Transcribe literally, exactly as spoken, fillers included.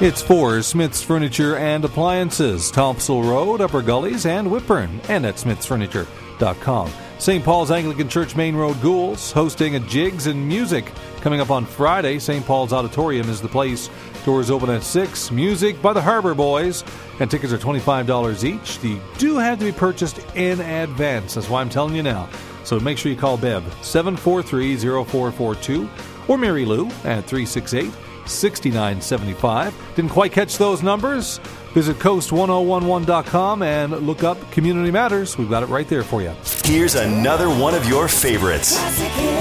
It's for Smith's Furniture and Appliances, Topsail Road, Upper Gullies, and Whitburn, and at smiths furniture dot com. Saint Paul's Anglican Church Main Road, Ghouls, hosting a Jigs and Music coming up on Friday. Saint Paul's Auditorium is the place. Doors open at six. Music by the Harbor Boys, and tickets are twenty-five dollars each. They do have to be purchased in advance. That's why I'm telling you now. So make sure you call Bev, seven four three, zero four four two, or Mary Lou at three six eight, six nine seven five. Didn't quite catch those numbers? Visit coast ten eleven dot com and look up Community Matters. We've got it right there for you. Here's another one of your favorites.